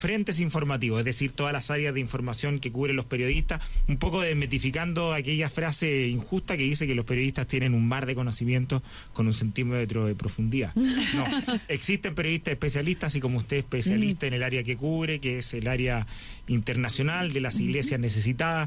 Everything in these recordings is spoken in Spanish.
frentes informativos, es decir, todas las áreas de información que cubren los periodistas, un poco desmitificando aquella frase injusta que dice que los periodistas tienen un mar de conocimiento con 1 centímetro de profundidad. No, existen periodistas especialistas, así como usted es especialista en el área que cubre, que es el área internacional de las iglesias necesitadas.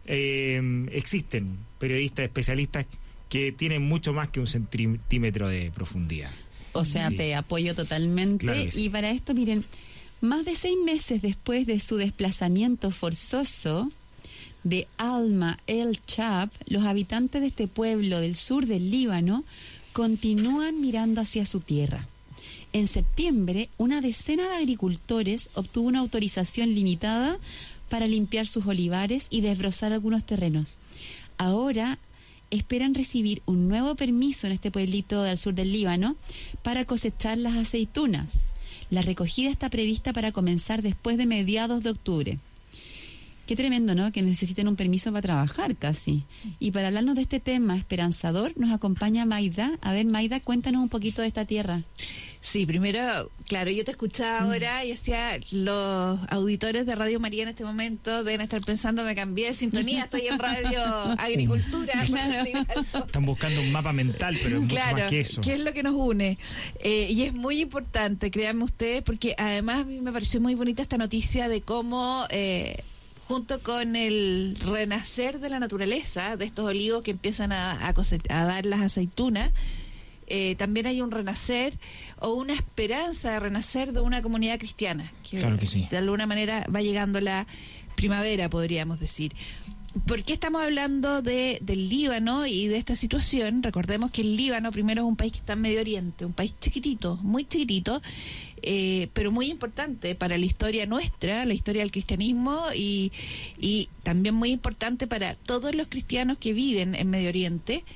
Existen periodistas especialistas que tienen mucho más que 1 centímetro de profundidad. O sea, sí, te apoyo totalmente. Claro sí. Y para esto, miren, más de 6 meses después de su desplazamiento forzoso de Alma el-Chab, los habitantes de este pueblo del sur del Líbano continúan mirando hacia su tierra. En septiembre, una decena de agricultores obtuvo una autorización limitada para limpiar sus olivares y desbrozar algunos terrenos. Ahora esperan recibir un nuevo permiso en este pueblito del sur del Líbano para cosechar las aceitunas. La recogida está prevista para comenzar después de mediados de octubre. Qué tremendo, ¿no? Que necesiten un permiso para trabajar casi. Y para hablarnos de este tema esperanzador nos acompaña Maida. A ver, Maida, cuéntanos un poquito de esta tierra. Sí, primero, claro, yo te escuchaba ahora y hacía los auditores de Radio María en este momento deben estar pensando, me cambié de sintonía, estoy en Radio Agricultura. Claro. Están buscando un mapa mental, pero es mucho más que eso. ¿Qué es lo que nos une? Y es muy importante, créanme ustedes, porque además a mí me pareció muy bonita esta noticia de cómo junto con el renacer de la naturaleza, de estos olivos que empiezan a dar las aceitunas, también hay un renacer o una esperanza de renacer de una comunidad cristiana. Claro que sí. De alguna manera va llegando la primavera, podríamos decir. ¿Por qué estamos hablando del Líbano y de esta situación? Recordemos que el Líbano primero es un país que está en Medio Oriente, un país chiquitito, muy chiquitito, pero muy importante para la historia nuestra, la historia del cristianismo y también muy importante para todos los cristianos que viven en Medio Oriente.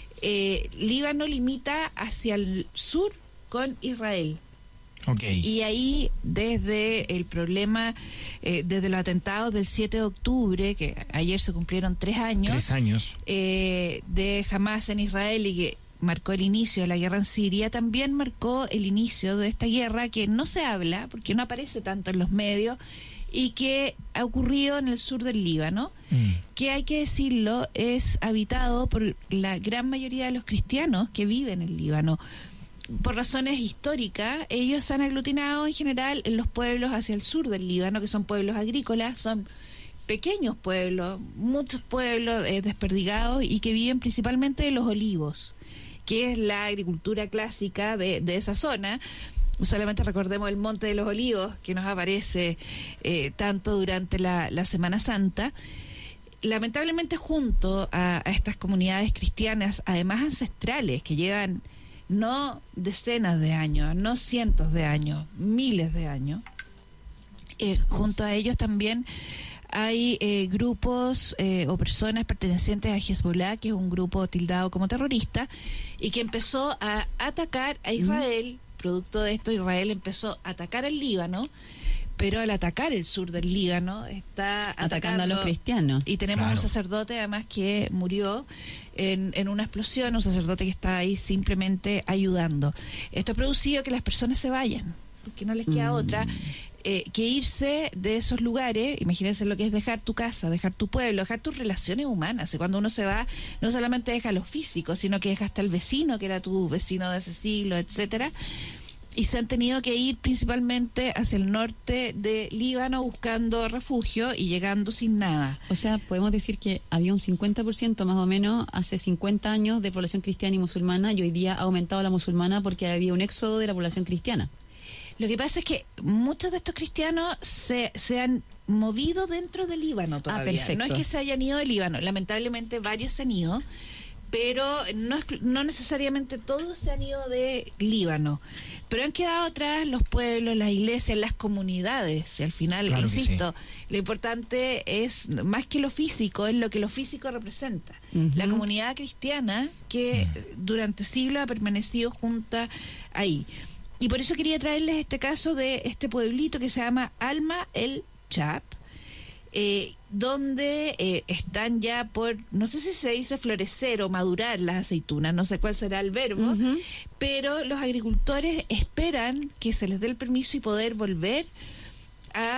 Líbano limita hacia el sur con Israel. Okay. Y ahí, desde el problema, desde los atentados del 7 de octubre, que ayer se cumplieron 3 años. 3 años. De Hamas en Israel y que marcó el inicio de la guerra en Siria, también marcó el inicio de esta guerra que no se habla, porque no aparece tanto en los medios, y que ha ocurrido en el sur del Líbano, que hay que decirlo, es habitado por la gran mayoría de los cristianos que viven en el Líbano. Por razones históricas, ellos se han aglutinado en general en los pueblos hacia el sur del Líbano, que son pueblos agrícolas, son pequeños pueblos, muchos pueblos desperdigados y que viven principalmente de los olivos, que es la agricultura clásica de esa zona. Solamente recordemos el Monte de los Olivos, que nos aparece tanto durante la Semana Santa. Lamentablemente, junto a estas comunidades cristianas, además ancestrales, que llevan no decenas de años, no cientos de años, miles de años, junto a ellos también hay grupos o personas pertenecientes a Hezbollah, que es un grupo tildado como terrorista, y que empezó a atacar a Israel. Producto de esto, Israel empezó a atacar el Líbano, pero al atacar el sur del Líbano está atacando a los cristianos. Y tenemos un sacerdote además que murió en una explosión, un sacerdote que está ahí simplemente ayudando. Esto ha producido que las personas se vayan, porque no les queda otra que irse de esos lugares. Imagínense lo que es dejar tu casa, dejar tu pueblo, dejar tus relaciones humanas. Y cuando uno se va, no solamente deja lo físico, sino que deja hasta el vecino, que era tu vecino de ese siglo, etcétera. Y se han tenido que ir principalmente hacia el norte de Líbano buscando refugio y llegando sin nada. O sea, podemos decir que había un 50% más o menos hace 50 años de población cristiana y musulmana, y hoy día ha aumentado la musulmana porque había un éxodo de la población cristiana. Lo que pasa es que muchos de estos cristianos se han movido dentro del Líbano todavía. Perfecto. No es que se hayan ido del Líbano, lamentablemente varios se han ido, pero no necesariamente todos se han ido de Líbano. Pero han quedado atrás los pueblos, las iglesias, las comunidades. Y al final, claro, insisto, lo importante es, más que lo físico, es lo que lo físico representa. La comunidad cristiana que durante siglos ha permanecido junta ahí. Y por eso quería traerles este caso de este pueblito que se llama Alma el-Chab, donde están ya por, no sé si se dice florecer o madurar las aceitunas, no sé cuál será el verbo, pero los agricultores esperan que se les dé el permiso y poder volver